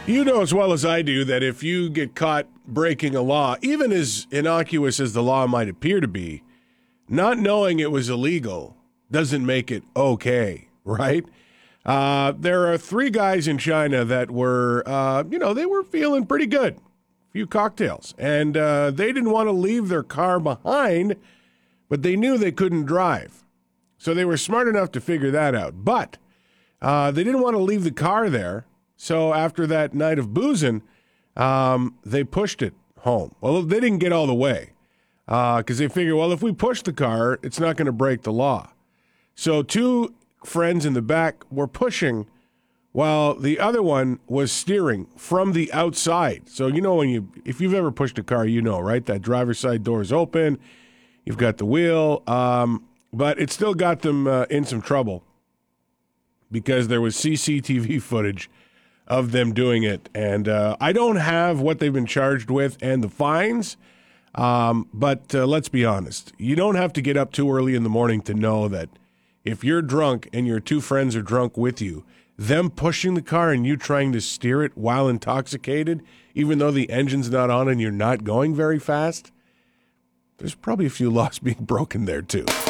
You know as well as I do that if you get caught breaking a law, even as innocuous as the law might appear to be, not knowing it was illegal doesn't make it okay, right? There are 3 guys in China that were, they were feeling pretty good. A few cocktails. And they didn't want to leave their car behind, but they knew they couldn't drive. So they were smart enough to figure that out. But they didn't want to leave the car there. So after that night of boozing, they pushed it home. Well, they didn't get all the way because they figured, well, if we push the car, it's not going to break the law. So 2 friends in the back were pushing while the other one was steering from the outside. So, if you've ever pushed a car, right? That driver's side door is open. You've got the wheel. But it still got them in some trouble because there was CCTV footage of them doing it. And I don't have what they've been charged with and the fines, but let's be honest. You don't have to get up too early in the morning to know that if you're drunk and your 2 friends are drunk with you, them pushing the car and you trying to steer it while intoxicated, even though the engine's not on and you're not going very fast, there's probably a few laws being broken there too.